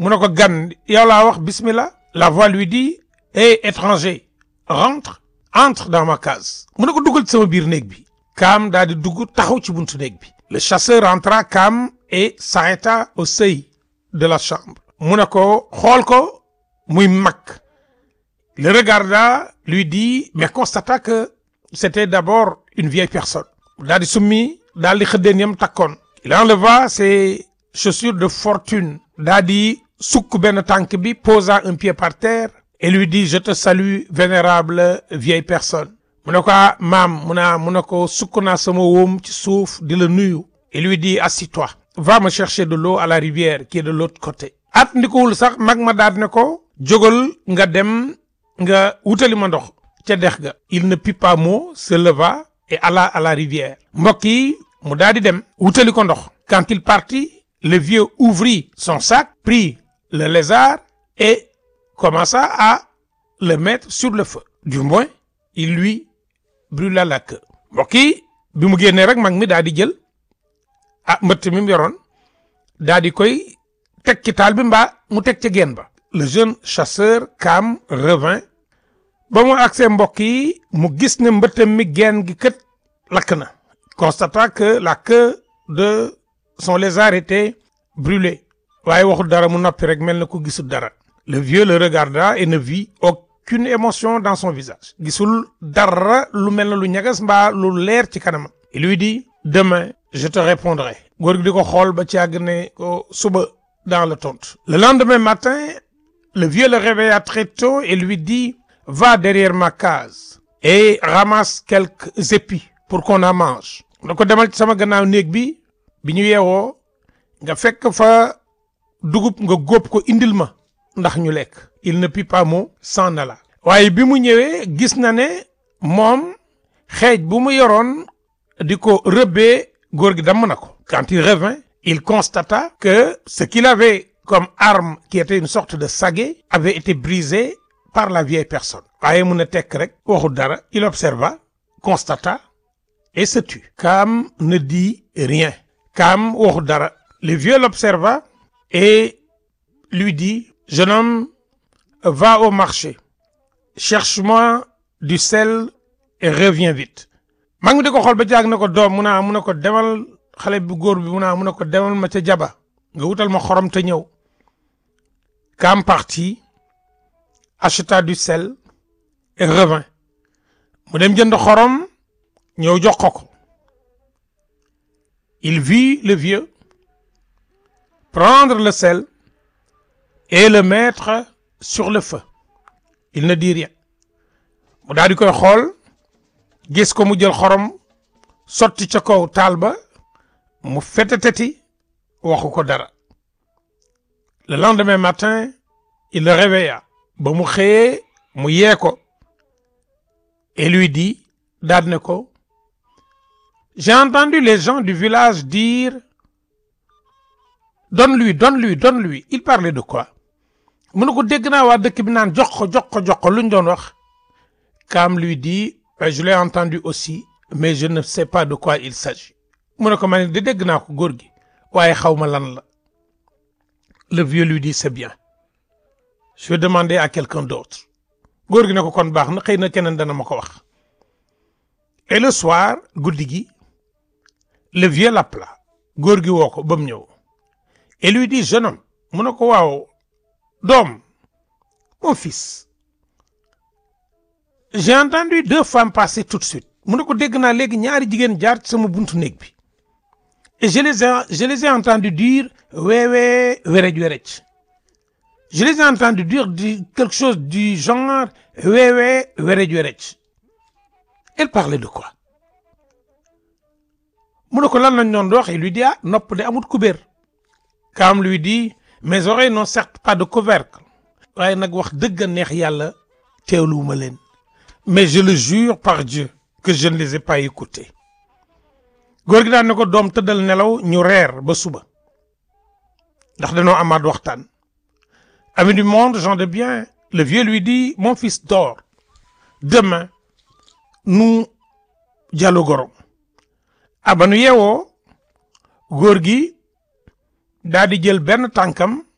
mu ne ko gan yow laa wax bismillah. La voix lui dit hé étranger entre dans ma case. mu ne ko duggal ci sama biir néeg bi. Kaam daal di dugg taxaw ci buntu néeg bi. Le chasseur entra Kaam et s'arrêta au seuil de la chambre. mu ne ko xool ko muy mag. Il le regarda, lui dit, mais constata que c'était d'abord une vieille personne. daal di summi daal di xëddeen yam takkoon. Il enleva ses chaussures de fortune. daal di sukk benn tànk bi, posa un pied par terre et lui dit, je te salue vénérable vieille personne. mu ne ko maam mu ne ko sukk naa sama wóom ci suuf di la nuyu. Il lui dit, assis-toi, va me chercher de l'eau à la rivière qui est de l'autre côté. at ndikuwul sax mag ma daal ne ko jógal nga dem nga wutali ma ndox ca dex ga. Il ne put pas mot, se leva et alla à la rivière. mbokk yi mu daal di dem wutali ko ndox. Quand il partit, le vieux ouvrit son sac, prit le lézard et commença à le mettre sur le feu. Du moins, il lui brûla la queue. mbokk yi bi mu génnee rek mag mi daal di jël mbëtt mi mu yoroon daal di koy teg ci taal bi mbaa mu teg ca geen ba. Le jeune chasseur Kaam revint. ba mu agsee mbokk yi mu gis ne mbëttam mi geen gi kët lakk na. Constata que la queue de son lézard était brûlée. waaye waxul dara mu noppi rek mel na ku gisul dara. Le vieux le regarda et ne vit aucune émotion dans son visage. gisul dara lu mel na lu ñagas mbaa lu leer ci kanamam. Il lui dit, demain je te répondrai. góor gi di ko xool ba ci àgg ne ko suba dans le tontu. Le lendemain matin, le vieux le réveilla très tôt et lui dit, va derrière ma case et ramasse quelques épis pour qu'on en mange. na ko demal ci sama gannaaw néeg bi ñu yeewoo nga fekk fa dugub nga góob ko indil ma ndax ñu lekk. Il ne put pas mot, s'en alla. waaye bi mu ñëwee gis na ne moom xeej bu mu yoroon di ko rëbbee góor gi damm na ko. Quand il revint, il constata que ce qu'il avait comme arme qui était une sorte de saguet avait été brisé par la vieille personne. waaye mu ne tekk rek waxul dara. Il observa, constata et se tut. Kaam ne dit rien. Kaam waxul dara. Le vieux l'observa et lui dit, jeune homme, va au marché, cherche-moi du sel et reviens vite. maa ngi di ko xool ba jaag na ko doom mu ne ko demal xale bu góor bi mu ne ko demal ma ca jaba nga wutal ma xorom te ñëw. Kaam partit, acheta du sel et revint. mu dem jënd xorom ñëw jox ko. Il vit le vieux prendre le sel et le mettre sur le feu. Il ne dit rien. mu daal di koy xool gis ko mu jël xorom sotti ca kaw taal ba mu feteteti waxu ko dara. Le lendemain matin, il le réveilla. ba mu xëyee mu yee ko et lui dit, daal ne ko, j'ai entendu les gens du village dire, donne-lui, donne-lui, donne-lui. Il parlait de quoi? mu ne ko dégg naa waa dëkk bi naan jox ko luñ doon wax. Kaam lui dit, je l'ai entendu aussi, mais je ne sais pas de quoi il s'agit. mu ne ko man de dégg naa ko góor gi waaye xaw ma lan la. Le vieux lui dit, c'est bien, je vais demander à quelqu'un d'autre. góor gi ne ko kon baax na xëy na keneen dana ma ko wax. Et le soir guddi gi le vieux l'appela. góor gi woo ko ba mu ñëw. Et lui dit, jeune homme, mu ne ko waaw doom, mon fils, j'ai entendu 2 femmes passer tout de suite. mu ne ko dégg naa léegi ñaari jigéen jaar ci sama buntu néeg bi. Et je les ai entendu dire wewe werej werej. Je les ai entendu dire quelque chose du genre wewe werej werej. Elle parlait de quoi? mu ne ko lan lañ doon wax. Il lui dit, nopp de amut kubéer. Kaam lui dit, mes oreilles n'ont certes pas de couvercle. waaye nag wax dëgg neex yàlla teewluwuma leen. Mais je le jure par Dieu que je ne les ai pas écoutés. góor gi daan ne ko doom tëddal nelaw ñu reer ba suba ndax dañoo amaat waxtaan. Ami du monde, gens de bien, le vieux lui dit, mon fils dort. Demain, nous dialoguerons. ba nu yeewoo góor gi daal di jël benn tànkam